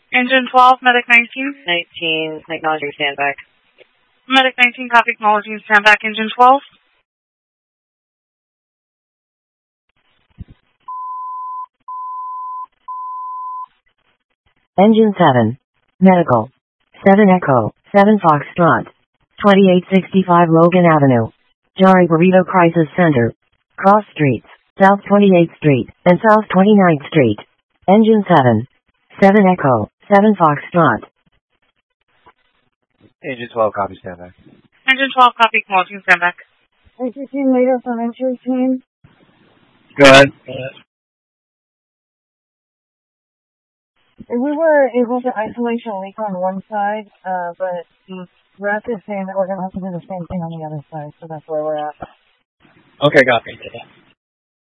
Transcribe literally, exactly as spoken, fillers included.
Engine twelve, Medic nineteen. nineteen, acknowledging stand back. Medic nineteen, copy, acknowledging stand back. Engine twelve. Engine seven. Medical. seven Echo, seven Foxtrot. twenty-eight sixty-five Logan Avenue. Jari Burrito Crisis Center. Cross Streets, South twenty-eighth Street, and South twenty-ninth Street. Engine seven. seven Echo, seven Foxtrot. Engine twelve, copy, stand back. Engine twelve, copy, acknowledging stand back. eighteen later from entry team. Go ahead. Go ahead. We were able to isolation leak on one side, uh, but the rep is saying that we're going to have to do the same thing on the other side, so that's where we're at. Okay, copy.